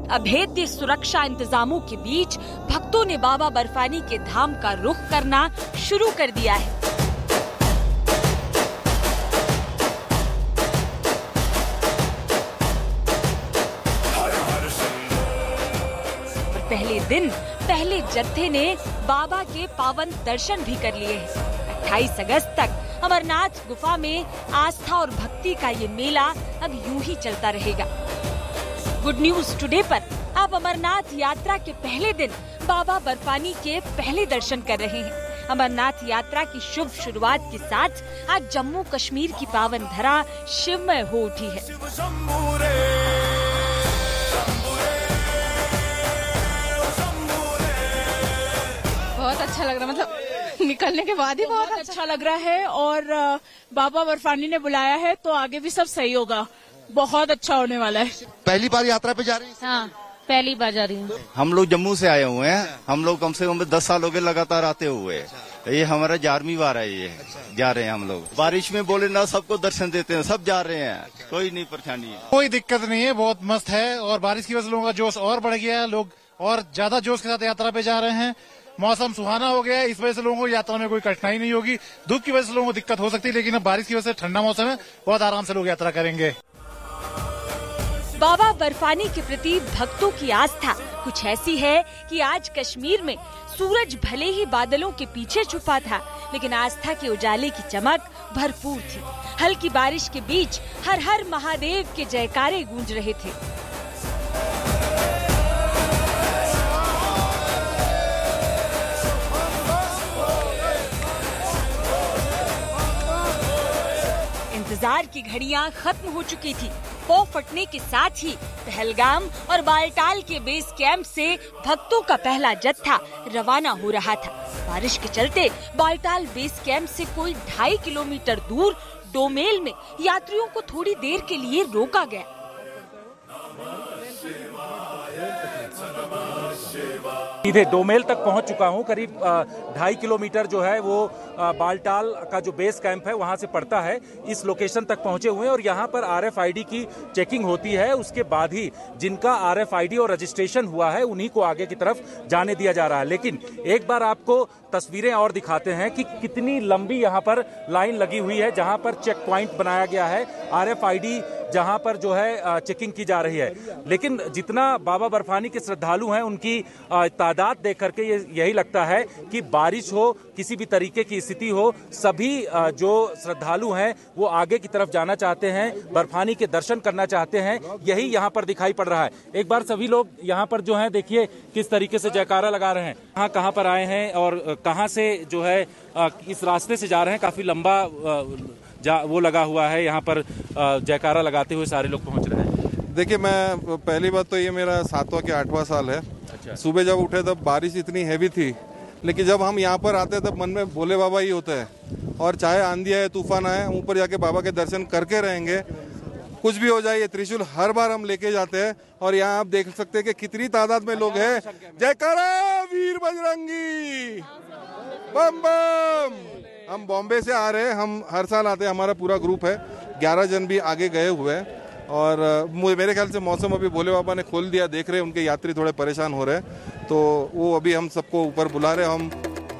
अभेद्य सुरक्षा इंतजामों के बीच भक्तों ने बाबा बर्फानी के धाम का रुख करना शुरू कर दिया है। पहले दिन पहले जत्थे ने बाबा के पावन दर्शन भी कर लिए हैं। 28 अगस्त तक अमरनाथ गुफा में आस्था और भक्ति का ये मेला अब यूं ही चलता रहेगा। गुड न्यूज टुडे पर आप अमरनाथ यात्रा के पहले दिन बाबा बर्फानी के पहले दर्शन कर रहे हैं। अमरनाथ यात्रा की शुभ शुरुआत के साथ आज जम्मू कश्मीर की पावन धरा शिवमय हो उठी है। बहुत अच्छा लग रहा है, मतलब निकलने के बाद ही बहुत अच्छा लग रहा है। और बाबा बर्फानी ने बुलाया है तो आगे भी सब सही होगा, बहुत अच्छा होने वाला है। पहली बार यात्रा पे जा रही हैं? हाँ, पहली बार जा रही हूँ। हम लोग जम्मू से आए हुए हैं। हम लोग कम से कम 10 साल हो गए लगातार आते हुए। ये हमारा 11वीं बार है, ये जा रहे हैं हम लोग। बारिश में बोले ना सबको दर्शन देते हैं, सब जा रहे हैं, कोई नहीं परेशानी है, कोई दिक्कत नहीं है, बहुत मस्त है। और बारिश की वजह से लोगों का जोश और बढ़ गया है, लोग और ज्यादा जोश के साथ यात्रा पे जा रहे हैं। मौसम सुहाना हो गया है, इस वजह से लोगों को यात्रा में कोई कठिनाई नहीं होगी। धूप की वजह से लोगों को दिक्कत हो सकती है, लेकिन अब बारिश की वजह से ठंडा मौसम है, बहुत आराम से लोग यात्रा करेंगे। बाबा बर्फानी के प्रति भक्तों की आस्था कुछ ऐसी है कि आज कश्मीर में सूरज भले ही बादलों के पीछे छुपा था, लेकिन आस्था के उजाले की चमक भरपूर थी। हल्की बारिश के बीच हर हर महादेव के जयकारे गूंज रहे थे। इंतजार की घड़ियां खत्म हो चुकी थी। पौ फटने के साथ ही पहलगाम और बालटाल के बेस कैंप से भक्तों का पहला जत्था रवाना हो रहा था। बारिश के चलते बालटाल बेस कैंप से कोई 2.5 किलोमीटर दूर डोमेल में यात्रियों को थोड़ी देर के लिए रोका गया। सीधे डोमेल तक पहुंच चुका हूं। करीब 2.5 किलोमीटर जो है वो बालटाल का जो बेस कैंप है वहां से पड़ता है। इस लोकेशन तक पहुंचे हुए हैं और यहां पर RFID की चेकिंग होती है। उसके बाद ही जिनका RFID और रजिस्ट्रेशन हुआ है उन्हीं को आगे की तरफ जाने दिया जा रहा है। लेकिन एक बार आपको तस्वीरें और दिखाते हैं कि कितनी लंबी यहां पर लाइन लगी हुई है, जहां पर चेक पॉइंट बनाया गया है, RFID जहां पर जो है चेकिंग की जा रही है। लेकिन जितना बाबा बर्फानी के श्रद्धालु हैं उनकी तादाद देख करके यही लगता है कि बारिश हो, किसी भी तरीके की स्थिति हो, सभी जो श्रद्धालु हैं वो आगे की तरफ जाना चाहते हैं, बर्फानी के दर्शन करना चाहते हैं। यही यहाँ पर दिखाई पड़ रहा है। एक बार सभी लोग यहाँ पर जो हैं देखिए किस तरीके से जयकारा लगा रहे हैं। कहाँ पर आए हैं और कहाँ से जो है इस रास्ते से जा रहे हैं। काफी लंबा वो लगा हुआ है, यहाँ पर जयकारा लगाते हुए सारे लोग पहुंच रहे हैं। देखिए, मैं पहली बात तो ये मेरा 7वां के 8वां साल है। अच्छा। सुबह जब उठे तब बारिश इतनी हैवी थी, लेकिन जब हम यहाँ पर आते तब मन में भोले बाबा ही होते हैं। और चाहे आंधी आए तूफान आए, ऊपर जाके बाबा के दर्शन करके रहेंगे। कुछ भी हो जाए, ये त्रिशूल हर बार हम लेके जाते हैं। और यहाँ आप देख सकते हैं कि कितनी तादाद में लोग हैं। जयकारा वीर बजरंगी, बम बम। हम बॉम्बे से आ रहे हैं, हम हर साल आते हैं, हमारा पूरा ग्रुप है। 11 जन भी आगे गए हुए हैं। और मेरे ख्याल से मौसम अभी भोले बाबा ने खोल दिया, देख रहे हैं उनके यात्री थोड़े परेशान हो रहे हैं, तो वो अभी हम सबको ऊपर बुला रहे हैं। हम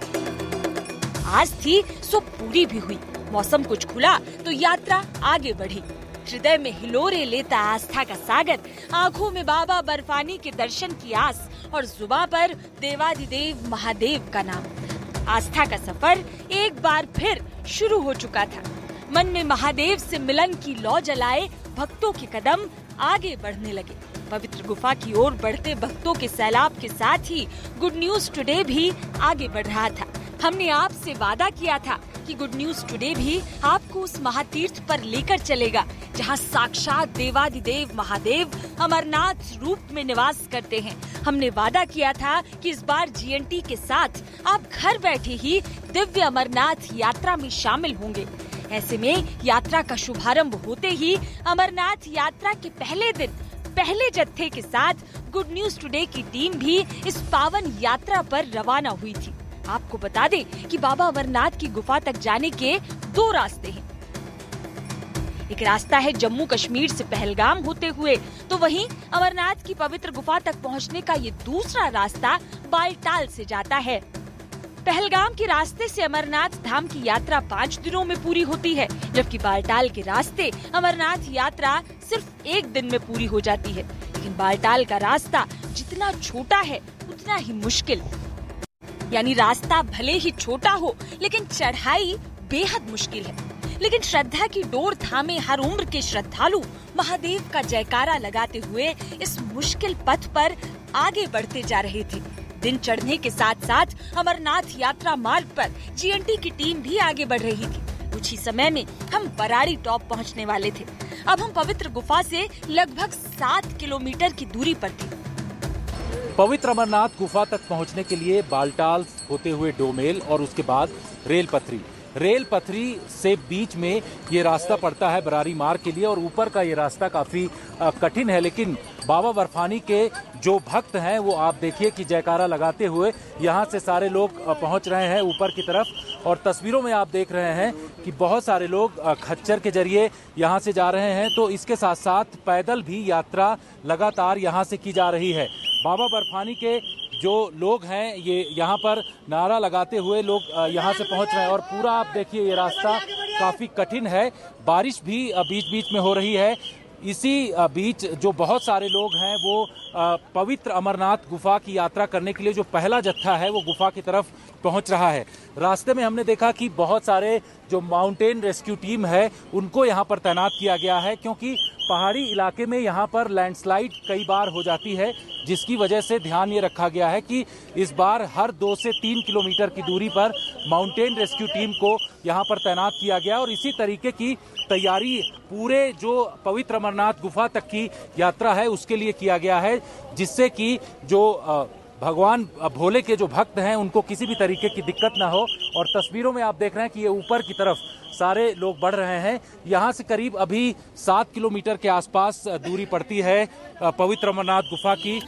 आज थी सो पूरी भी हुई। मौसम कुछ खुला तो यात्रा आगे बढ़ी। हृदय में हिलोरे लेता आस्था का सागर, आंखों में बाबा बर्फानी के दर्शन की आस और जुबां पर देवाधिदेव महादेव का नाम। आस्था का सफर एक बार फिर शुरू हो चुका था। मन में महादेव से मिलन की लौ जलाए भक्तों के कदम आगे बढ़ने लगे। पवित्र गुफा की ओर बढ़ते भक्तों के सैलाब के साथ ही गुड न्यूज टुडे भी आगे बढ़ रहा था। हमने आपसे वादा किया था कि गुड न्यूज टुडे भी आपको उस महातीर्थ पर लेकर चलेगा जहां साक्षात देवाधिदेव महादेव अमरनाथ रूप में निवास करते हैं। हमने वादा किया था कि इस बार GNT के साथ आप घर बैठे ही दिव्य अमरनाथ यात्रा में शामिल होंगे। ऐसे में यात्रा का शुभारंभ होते ही अमरनाथ यात्रा के पहले दिन पहले जत्थे के साथ गुड न्यूज टुडे की टीम भी इस पावन यात्रा पर रवाना हुई थी। आपको बता दें कि बाबा अमरनाथ की गुफा तक जाने के 2 रास्ते हैं। एक रास्ता है जम्मू कश्मीर से पहलगाम होते हुए, तो वहीं अमरनाथ की पवित्र गुफा तक पहुंचने का ये दूसरा रास्ता बालटाल से जाता है। पहलगाम के रास्ते से अमरनाथ धाम की यात्रा 5 दिनों में पूरी होती है, जबकि बालटाल के रास्ते अमरनाथ यात्रा सिर्फ 1 दिन में पूरी हो जाती है। लेकिन बालटाल का रास्ता जितना छोटा है उतना ही मुश्किल, यानी रास्ता भले ही छोटा हो लेकिन चढ़ाई बेहद मुश्किल है। लेकिन श्रद्धा की डोर थामे हर उम्र के श्रद्धालु महादेव का जयकारा लगाते हुए इस मुश्किल पथ पर आगे बढ़ते जा रहे थे। दिन चढ़ने के साथ साथ अमरनाथ यात्रा मार्ग पर जीएनटी की टीम भी आगे बढ़ रही थी। कुछ ही समय में हम बराड़ी टॉप पहुंचने वाले थे। अब हम पवित्र गुफा से लगभग 7 किलोमीटर की दूरी पर थे। पवित्र अमरनाथ गुफा तक पहुंचने के लिए बालटाल होते हुए डोमेल और उसके बाद रेल पथरी से बीच में ये रास्ता पड़ता है बरारी मार्ग के लिए, और ऊपर का ये रास्ता काफी कठिन है। लेकिन बाबा बर्फानी के जो भक्त हैं वो आप देखिए कि जयकारा लगाते हुए यहाँ से सारे लोग पहुँच रहे हैं ऊपर की तरफ। और तस्वीरों में आप देख रहे हैं कि बहुत सारे लोग खच्चर के जरिए यहाँ से जा रहे हैं, तो इसके साथ साथ पैदल भी यात्रा लगातार यहाँ से की जा रही है। बाबा बर्फानी के जो लोग हैं ये यहाँ पर नारा लगाते हुए लोग यहाँ से पहुँच रहे हैं। और पूरा आप देखिए ये रास्ता काफ़ी कठिन है, बारिश भी बीच बीच में हो रही है। इसी बीच जो बहुत सारे लोग हैं वो पवित्र अमरनाथ गुफा की यात्रा करने के लिए जो पहला जत्था है वो गुफा की तरफ पहुंच रहा है। रास्ते में हमने देखा कि बहुत सारे जो माउंटेन रेस्क्यू टीम है उनको यहाँ पर तैनात किया गया है, क्योंकि पहाड़ी इलाके में यहाँ पर लैंडस्लाइड कई बार हो जाती है, जिसकी वजह से ध्यान ये रखा गया है कि इस बार हर 2 से 3 किलोमीटर की दूरी पर माउंटेन रेस्क्यू टीम को यहाँ पर तैनात किया गया। और इसी तरीके की तैयारी पूरे जो पवित्र अमरनाथ गुफा तक की यात्रा है उसके लिए किया गया है, जिससे कि जो भगवान भोले के जो भक्त हैं उनको किसी भी तरीके की दिक्कत ना हो। और तस्वीरों में आप देख रहे हैं कि ये ऊपर की तरफ सारे लोग बढ़ रहे हैं। यहाँ से करीब अभी 7 किलोमीटर के आसपास दूरी पड़ती है पवित्र अमरनाथ गुफा की।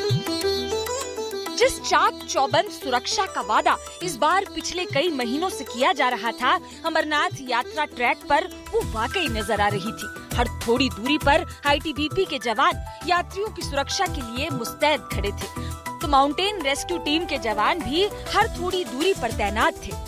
जिस चाक चौबंद सुरक्षा का वादा इस बार पिछले कई महीनों से किया जा रहा था अमरनाथ यात्रा ट्रैक पर, वो वाकई नजर आ रही थी। हर थोड़ी दूरी पर आईटीबीपी के जवान यात्रियों की सुरक्षा के लिए मुस्तैद खड़े थे, तो माउंटेन रेस्क्यू टीम के जवान भी हर थोड़ी दूरी पर तैनात थे।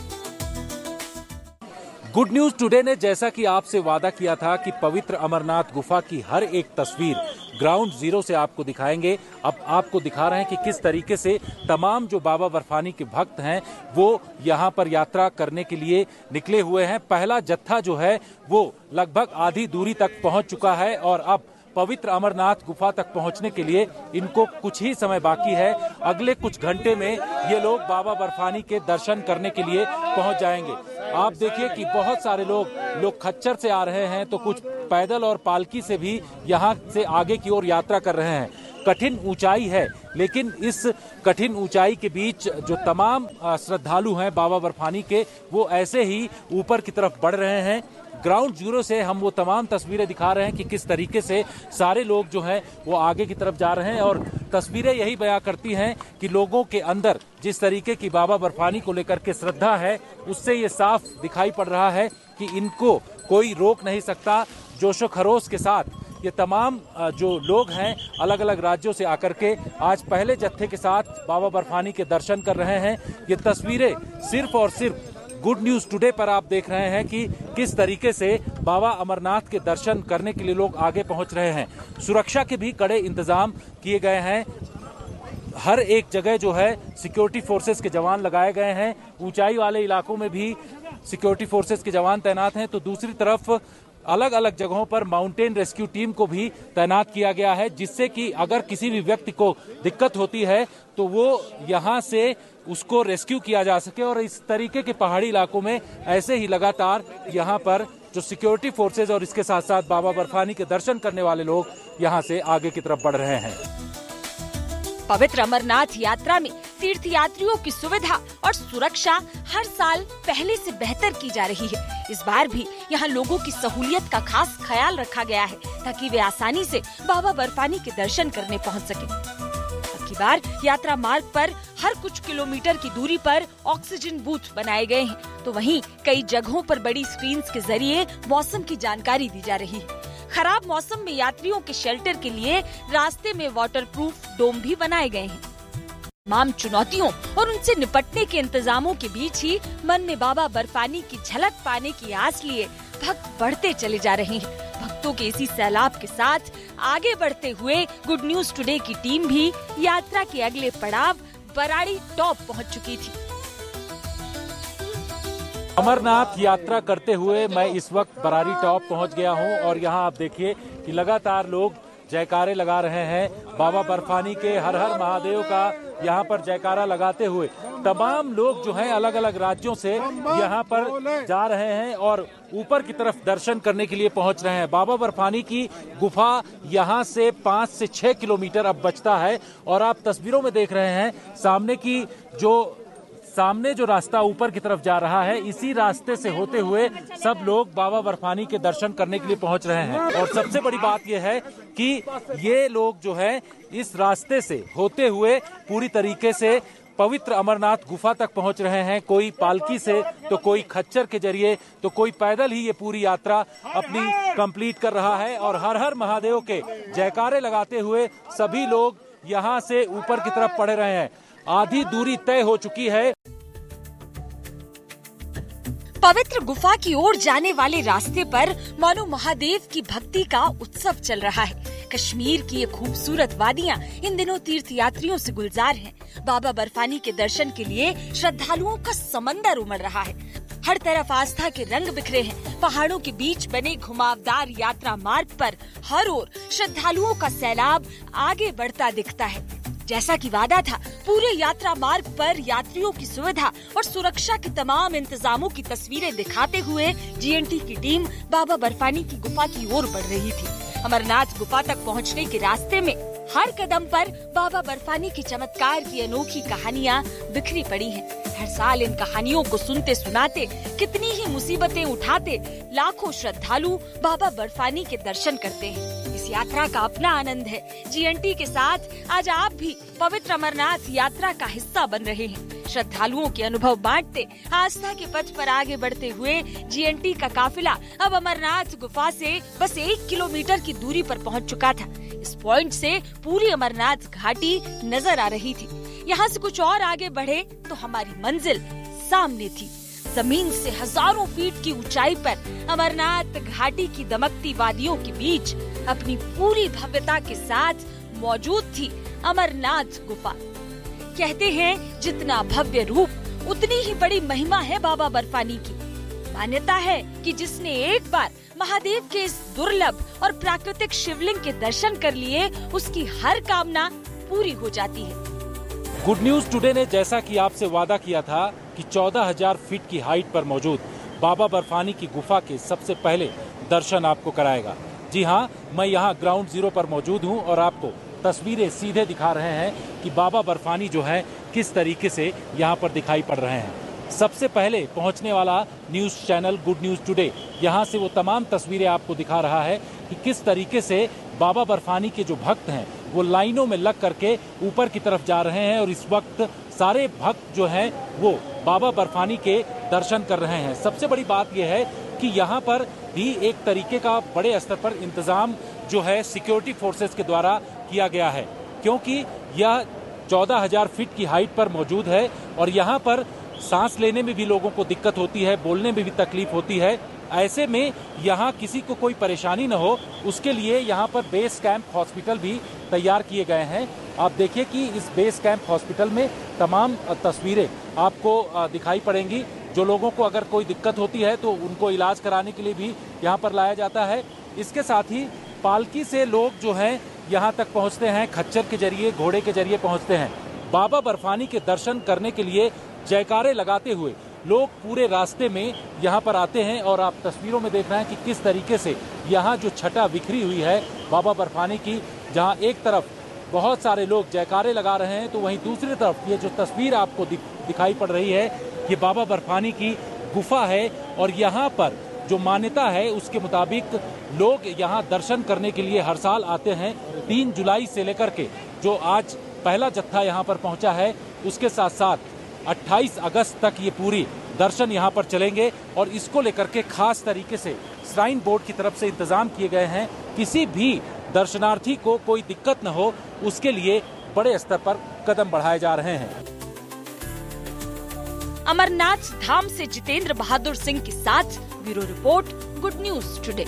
गुड न्यूज टुडे ने जैसा कि आपसे वादा किया था कि पवित्र अमरनाथ गुफा की हर एक तस्वीर ग्राउंड जीरो से आपको दिखाएंगे। अब आपको दिखा रहे हैं कि किस तरीके से तमाम जो बाबा बर्फानी के भक्त हैं वो यहाँ पर यात्रा करने के लिए निकले हुए हैं। पहला जत्था जो है वो लगभग आधी दूरी तक पहुँच चुका है और अब पवित्र अमरनाथ गुफा तक पहुंचने के लिए इनको कुछ ही समय बाकी है। अगले कुछ घंटे में ये लोग बाबा बर्फानी के दर्शन करने के लिए पहुंच जाएंगे। आप देखिए कि बहुत सारे लोग खच्चर से आ रहे हैं, तो कुछ पैदल और पालकी से भी यहाँ से आगे की ओर यात्रा कर रहे हैं। कठिन ऊंचाई है, लेकिन इस कठिन ऊंचाई के बीच जो तमाम श्रद्धालु हैं बाबा बर्फानी के, वो ऐसे ही ऊपर की तरफ बढ़ रहे हैं। ग्राउंड जीरो से हम वो तमाम तस्वीरें दिखा रहे हैं कि किस तरीके से सारे लोग जो हैं वो आगे की तरफ जा रहे हैं। और तस्वीरें यही बयां करती हैं कि लोगों के अंदर जिस तरीके की बाबा बर्फानी को लेकर के श्रद्धा है, उससे ये साफ दिखाई पड़ रहा है कि इनको कोई रोक नहीं सकता। जोशो खरोश के साथ ये तमाम जो लोग हैं अलग अलग राज्यों से आकर के आज पहले जत्थे के साथ बाबा बर्फानी के दर्शन कर रहे हैं। ये तस्वीरें सिर्फ और सिर्फ गुड न्यूज टुडे पर आप देख रहे हैं कि किस तरीके से बाबा अमरनाथ के दर्शन करने के लिए लोग आगे पहुंच रहे हैं। सुरक्षा के भी कड़े इंतजाम किए गए हैं। हर एक जगह जो है सिक्योरिटी फोर्सेस के जवान लगाए गए हैं। ऊंचाई वाले इलाकों में भी सिक्योरिटी फोर्सेस के जवान तैनात हैं, तो दूसरी तरफ अलग अलग जगहों पर माउंटेन रेस्क्यू टीम को भी तैनात किया गया है, जिससे कि अगर किसी भी व्यक्ति को दिक्कत होती है तो वो यहाँ से उसको रेस्क्यू किया जा सके। और इस तरीके के पहाड़ी इलाकों में ऐसे ही लगातार यहाँ पर जो सिक्योरिटी फोर्सेज और इसके साथ साथ बाबा बर्फानी के दर्शन करने वाले लोग यहाँ से आगे की तरफ बढ़ रहे हैं। पवित्र अमरनाथ यात्रा में तीर्थयात्रियों की सुविधा और सुरक्षा हर साल पहले से बेहतर की जा रही है। इस बार भी यहाँ लोगों की सहूलियत का खास ख्याल रखा गया है, ताकि वे आसानी से बाबा बर्फानी के दर्शन करने पहुँच सके। अब की बार यात्रा मार्ग पर हर कुछ किलोमीटर की दूरी पर ऑक्सीजन बूथ बनाए गए हैं, तो वहीं कई जगहों पर बड़ी स्क्रीन के जरिए मौसम की जानकारी दी जा रही है। खराब मौसम में यात्रियों के शेल्टर के लिए रास्ते में वाटरप्रूफ डोम भी बनाए गए हैं। तमाम चुनौतियों और उनसे निपटने के इंतजामों के बीच ही मन में बाबा बर्फानी की झलक पाने की आस लिए भक्त बढ़ते चले जा रहे हैं। भक्तों के इसी सैलाब के साथ आगे बढ़ते हुए गुड न्यूज टुडे की टीम भी यात्रा के अगले पड़ाव बराड़ी टॉप पहुंच चुकी थी। अमरनाथ यात्रा करते हुए मैं इस वक्त बराड़ी टॉप पहुंच गया हूं और यहां आप देखिए कि लगातार लोग जयकारे लगा रहे हैं। बाबा बर्फानी के हर हर महादेव का यहां पर जयकारा लगाते हुए तमाम लोग जो हैं अलग अलग राज्यों से यहां पर जा रहे हैं और ऊपर की तरफ दर्शन करने के लिए पहुंच रहे हैं। बाबा बर्फानी की गुफा यहां से 5 से 6 किलोमीटर अब बचता है और आप तस्वीरों में देख रहे हैं सामने जो रास्ता ऊपर की तरफ जा रहा है, इसी रास्ते से होते हुए सब लोग बाबा बर्फानी के दर्शन करने के लिए पहुंच रहे हैं। और सबसे बड़ी बात यह है कि ये लोग जो है इस रास्ते से होते हुए पूरी तरीके से पवित्र अमरनाथ गुफा तक पहुंच रहे हैं। कोई पालकी से तो कोई खच्चर के जरिए तो कोई पैदल ही ये पूरी यात्रा अपनी कंप्लीट कर रहा है और हर हर महादेव के जयकारे लगाते हुए सभी लोग यहाँ से ऊपर की तरफ बढ़ रहे हैं। आधी दूरी तय हो चुकी है। पवित्र गुफा की ओर जाने वाले रास्ते पर मानो महादेव की भक्ति का उत्सव चल रहा है। कश्मीर की ये खूबसूरत वादियां इन दिनों तीर्थ यात्रियों से गुलजार हैं। बाबा बर्फानी के दर्शन के लिए श्रद्धालुओं का समंदर उमड़ रहा है। हर तरफ आस्था के रंग बिखरे हैं। पहाड़ों के बीच बने घुमावदार यात्रा मार्ग पर हर ओर श्रद्धालुओं का सैलाब आगे बढ़ता दिखता है। जैसा कि वादा था, पूरे यात्रा मार्ग पर यात्रियों की सुविधा और सुरक्षा के तमाम इंतजामों की तस्वीरें दिखाते हुए जीएनटी की टीम बाबा बर्फानी की गुफा की ओर बढ़ रही थी। अमरनाथ गुफा तक पहुंचने के रास्ते में हर कदम पर बाबा बर्फानी के चमत्कार की अनोखी कहानियां बिखरी पड़ी हैं। हर साल इन कहानियों को सुनते सुनाते कितनी ही मुसीबतें उठाते लाखों श्रद्धालु बाबा बर्फानी के दर्शन करते हैं। इस यात्रा का अपना आनंद है। जीएनटी के साथ आज आप भी पवित्र अमरनाथ यात्रा का हिस्सा बन रहे हैं। श्रद्धालुओं के अनुभव बांटते आस्था के पथ पर आगे बढ़ते हुए जीएनटी का काफिला अब अमरनाथ गुफा से बस 1 किलोमीटर की दूरी पर पहुंच चुका था। इस पॉइंट से पूरी अमरनाथ घाटी नजर आ रही थी। यहाँ से कुछ और आगे बढ़े तो हमारी मंजिल सामने थी। जमीन से हजारों फीट की ऊंचाई पर अमरनाथ घाटी की दमकती वादियों के बीच अपनी पूरी भव्यता के साथ मौजूद थी अमरनाथ गुफा। कहते हैं जितना भव्य रूप उतनी ही बड़ी महिमा है बाबा बर्फानी की। मान्यता है कि जिसने एक बार महादेव के इस दुर्लभ और प्राकृतिक शिवलिंग के दर्शन कर लिए, उसकी हर कामना पूरी हो जाती है। गुड न्यूज टुडे ने जैसा कि आपसे वादा किया था कि 14,000 फीट की हाइट पर मौजूद बाबा बर्फानी की गुफा के सबसे पहले दर्शन आपको कराएगा। जी हाँ, मैं यहाँ ग्राउंड जीरो पर मौजूद हूँ और आपको तस्वीरें सीधे दिखा रहे हैं कि बाबा बर्फानी जो है किस तरीके से यहाँ पर दिखाई पड़ रहे हैं। सबसे पहले पहुंचने वाला news channel good news today यहाँ से वो तमाम तस्वीरें आपको दिखा रहा है कि किस तरीके से बाबा बर्फानी के जो भक्त हैं वो लाइनों में लग करके ऊपर की तरफ जा रहे हैं और इस वक्त सारे भक्त जो हैं वो बाबा बर्फानी के दर्शन कर रहे हैं। सबसे बड़ी बात यह है कि यहाँ पर भी एक तरीके का बड़े स्तर पर इंतजाम जो है सिक्योरिटी फोर्सेस के द्वारा किया गया है, क्योंकि यह 14,000 फीट की हाइट पर मौजूद है और यहाँ पर सांस लेने में भी लोगों को दिक्कत होती है, बोलने में भी तकलीफ होती है। ऐसे में यहाँ किसी को कोई परेशानी न हो, उसके लिए यहाँ पर बेस कैंप हॉस्पिटल भी तैयार किए गए हैं। आप देखिए कि इस बेस कैंप हॉस्पिटल में तमाम तस्वीरें आपको दिखाई पड़ेंगी। जो लोगों को अगर कोई दिक्कत होती है तो उनको इलाज कराने के लिए भी यहाँ पर लाया जाता है। इसके साथ ही पालकी से लोग जो हैं यहाँ तक पहुँचते हैं, खच्चर के जरिए, घोड़े के जरिए पहुँचते हैं। बाबा बर्फानी के दर्शन करने के लिए जयकारे लगाते हुए लोग पूरे रास्ते में यहाँ पर आते हैं और आप तस्वीरों में देख रहे हैं कि किस तरीके से यहाँ जो छटा बिखरी हुई है बाबा बर्फानी की, जहाँ एक तरफ बहुत सारे लोग जयकारे लगा रहे हैं तो वहीं दूसरी तरफ ये जो तस्वीर आपको दिखाई पड़ रही है ये बाबा बर्फानी की गुफा है। और यहाँ पर जो मान्यता है उसके मुताबिक लोग यहाँ दर्शन करने के लिए हर साल आते हैं। 3 जुलाई से लेकर के जो आज पहला जत्था यहाँ पर पहुंचा है। उसके साथ साथ 28 अगस्त तक ये पूरी दर्शन यहाँ पर चलेंगे और इसको लेकर के खास तरीके से श्राइन बोर्ड की तरफ से इंतजाम किए गए हैं। किसी भी दर्शनार्थी को कोई दिक्कत न हो, उसके लिए बड़े स्तर पर कदम बढ़ाए जा रहे हैं। अमरनाथ धाम से जितेंद्र बहादुर सिंह के साथ bureau report, good news today.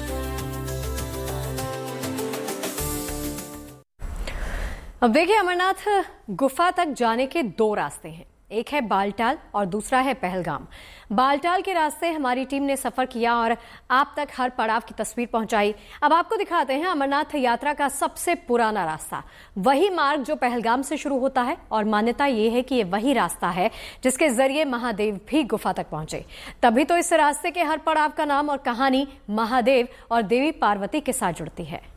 अब देखिए, अमरनाथ गुफा तक जाने के 2 रास्ते हैं। एक है बालटाल और दूसरा है पहलगाम। बालटाल के रास्ते हमारी टीम ने सफर किया और आप तक हर पड़ाव की तस्वीर पहुंचाई। अब आपको दिखाते हैं अमरनाथ यात्रा का सबसे पुराना रास्ता, वही मार्ग जो पहलगाम से शुरू होता है। और मान्यता ये है कि ये वही रास्ता है जिसके जरिए महादेव भी गुफा तक पहुंचे। तभी तो इस रास्ते के हर पड़ाव का नाम और कहानी महादेव और देवी पार्वती के साथ जुड़ती है।